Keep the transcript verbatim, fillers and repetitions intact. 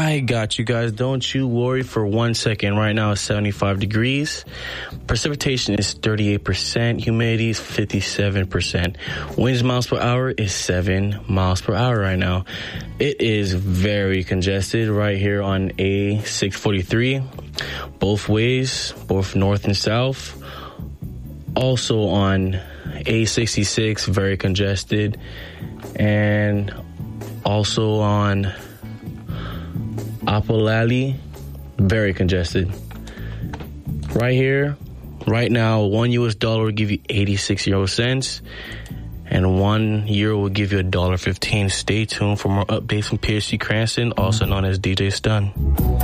I got you guys. Don't you worry for one second. Right now it's seventy-five degrees. Precipitation is thirty-eight percent. Humidity is fifty-seven percent. Winds miles per hour is seven miles per hour right now. It is very congested right here on A six forty-three. Both ways, both north and south. Also on A sixty-six, very congested. And also on Apalali, very congested. Right here, right now, one U S dollar will give you eighty-six euro cents, and one euro will give you a dollar fifteen. Stay tuned for more updates from P H C Cranston, also known as D J Stun.